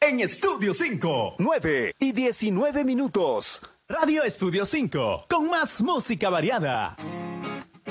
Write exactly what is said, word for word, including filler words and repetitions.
en Estudio cinco. nueve y diecinueve minutos. Radio Estudio cinco, con más música variada.